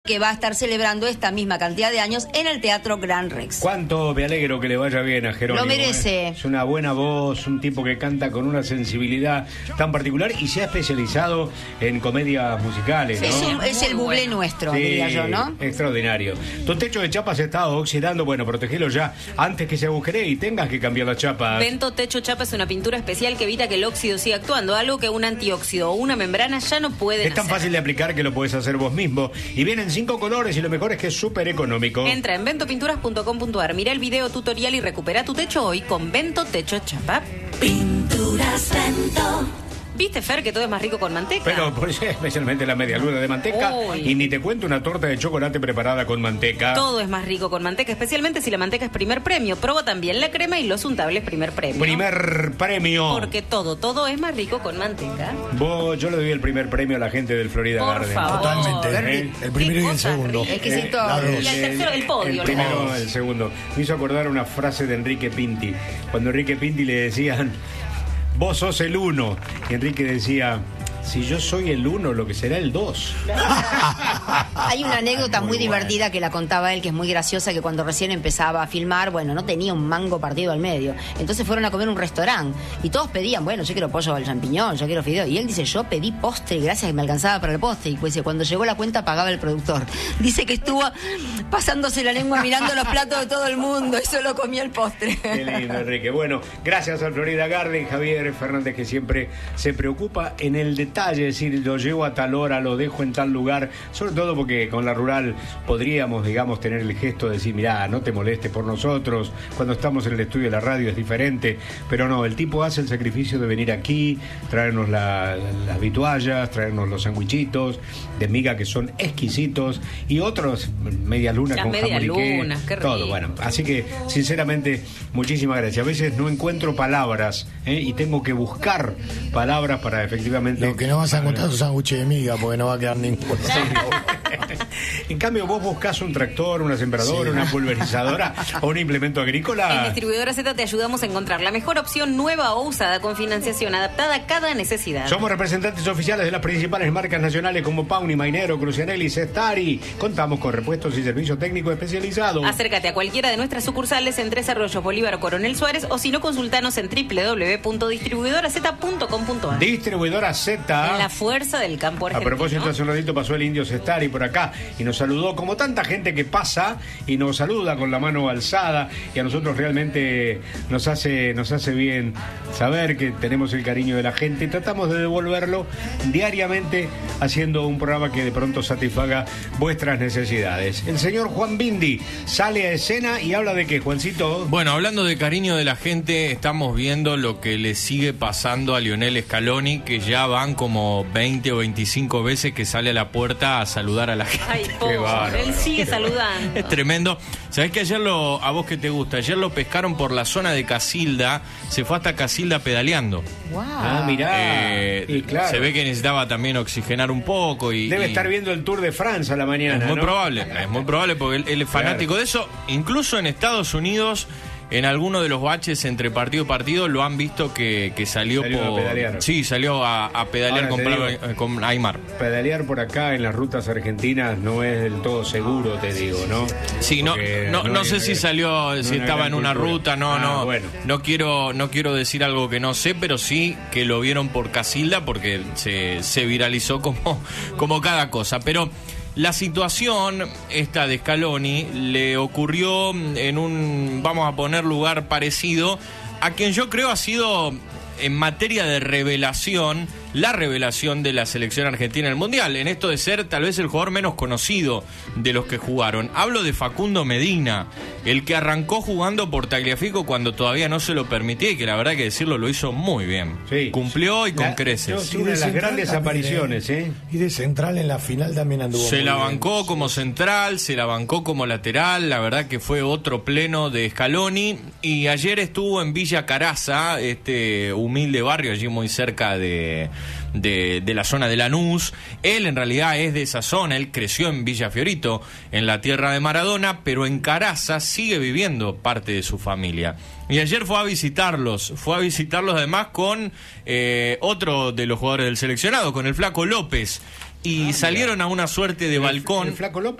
que va a estar celebrando esta misma cantidad de años en el Teatro Gran Rex. Cuánto me alegro que le vaya bien a Jerónimo. Lo merece. Es una buena voz, un tipo que canta con una sensibilidad tan particular y se ha especializado en comedias musicales, ¿no? Es el Bublé nuestro, sí, diría yo, ¿no? Extraordinario. Tu techo de chapa se está oxidando, bueno, protegelo ya antes que se agujere y tengas que cambiar la chapa. Vento Techo Chapa es una pintura especial que evita que el óxido siga actuando, algo que un antióxido o una membrana ya no pueden Es tan hacer. fácil de aplicar que lo puedes hacer vos mismo. Y vienen 5 colores y lo mejor es que es súper económico. Entra en ventopinturas.com.ar, mira el video tutorial y recupera tu techo hoy con Vento Techo Chapa. Pinturas Vento. ¿Viste, Fer, que todo es más rico con manteca? Pero por eso especialmente la media luna de manteca. Uy. Y ni te cuento una torta de chocolate preparada con manteca. Todo es más rico con manteca, especialmente si la manteca es primer premio. Proba también la crema y los untables primer premio. Primer premio. Porque todo es más rico con manteca. Yo le doy el primer premio a la gente del Florida Por Garden. favor. Totalmente. El primero y el segundo. Exquisito. Y el tercero, el podio. El primero, el segundo. Me hizo acordar una frase de Enrique Pinti. Cuando a Enrique Pinti le decían, vos sos el 1. Y Enrique decía, si yo soy el 1, lo que será el 2. Hay una anécdota muy divertida que la contaba él, que es muy graciosa, que cuando recién empezaba a filmar, bueno, no tenía un mango partido al medio. Entonces fueron a comer a un restaurante y todos pedían, bueno, yo quiero pollo al champiñón, yo quiero fideo. Y él dice, yo pedí postre, gracias que me alcanzaba para el postre. Y pues cuando llegó la cuenta pagaba el productor. Dice que estuvo pasándose la lengua mirando los platos de todo el mundo y solo comía el postre. Qué lindo, Enrique. Bueno, gracias al Florida Garden, Javier Fernández, que siempre se preocupa en el detalle, es decir, lo llevo a tal hora, lo dejo en tal lugar, sobre todo porque con la rural podríamos, digamos, tener el gesto de decir, mirá, no te molestes por nosotros, cuando estamos en el estudio de la radio es diferente, pero no, el tipo hace el sacrificio de venir aquí, traernos las vituallas, traernos los sandwichitos de miga que son exquisitos y otros media luna las con media jamón y queso, lunas, qué rico. todo, bueno, así que sinceramente muchísimas gracias. A veces no encuentro palabras y tengo que buscar palabras para efectivamente. Lo que no vas a encontrar es un sándwich de miga porque no va a quedar ninguno. En cambio, vos buscás un tractor, una sembradora, Sí. una pulverizadora o un implemento En agrícola. Distribuidora Z te ayudamos a encontrar la mejor opción nueva o usada con financiación adaptada a cada necesidad. Somos representantes oficiales de las principales marcas nacionales como Pauni, Mainero, Crucianelli, Cestari. Contamos con repuestos y servicio técnico especializado. Acércate a cualquiera de nuestras sucursales en Tres Arroyos, Bolívar o Coronel Suárez, o si no, consultanos en www.distribuidoraz.com.ar. Distribuidora Z. La fuerza del campo A argentino. propósito, hace un ratito pasó el indio Cestari por acá y nos saludó como tanta gente que pasa y nos saluda con la mano alzada, y a nosotros realmente nos hace bien saber que tenemos el cariño de la gente y tratamos de devolverlo diariamente haciendo un programa que de pronto satisfaga vuestras necesidades. El señor Juan Bindi sale a escena y habla de qué, Juancito. Bueno, hablando de cariño de la gente, estamos viendo lo que le sigue pasando a Lionel Scaloni, que ya van como 20 o 25 veces que sale a la puerta a saludar a la gente. Ay, Qué pobre, bárbaro. él sigue saludando. Es tremendo. ¿Sabés que ayer a vos que te gusta? Ayer lo pescaron por la zona de Casilda, se fue hasta Casilda pedaleando. Wow. Ah, mirá. Y claro, Se ve que necesitaba también oxigenar un poco y debe estar viendo el Tour de Francia a la mañana. es muy ¿no? probable porque él es fanático de eso. Incluso en Estados Unidos, en alguno de los baches entre partido y partido, lo han visto que salió a pedalear. Sí, salió a pedalear Ahora te con Aymar. Pedalear por acá en las rutas argentinas no es del todo seguro, te digo, ¿no? Sí, no Porque sé si salió, si una estaba gran en una cultura. ruta, Bueno. no quiero decir algo que no sé, pero sí que lo vieron por Casilda porque se viralizó como cada cosa. Pero la situación esta de Scaloni le ocurrió en un, vamos a poner, lugar parecido a quien yo creo ha sido, en materia de revelación, la revelación de la selección argentina en el Mundial, en esto de ser tal vez el jugador menos conocido de los que jugaron. Hablo de Facundo Medina, el que arrancó jugando por Tagliafico cuando todavía no se lo permitía y que la verdad que decirlo lo hizo muy bien. Sí. Cumplió y con creces. Una de las grandes apariciones, ¿eh? Y de central en la final también anduvo. Se muy la bien. bancó como central, se la bancó como lateral, la verdad que fue otro pleno de Scaloni. Y ayer estuvo en Villa Caraza, este humilde barrio allí muy cerca de la zona de Lanús. Él en realidad es de esa zona, él creció en Villa Fiorito, en la tierra de Maradona, pero en Caraza sigue viviendo parte de su familia. Y ayer fue a visitarlos además con otro de los jugadores del seleccionado, con el Flaco López. Y salieron a una suerte de balcón. El Flaco López